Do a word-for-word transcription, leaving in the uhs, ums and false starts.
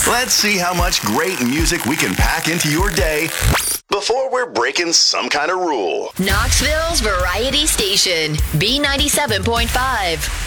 Let's see how much great music we can pack into your day before we're breaking some kind of rule. Knoxville's Variety Station, B ninety-seven point five.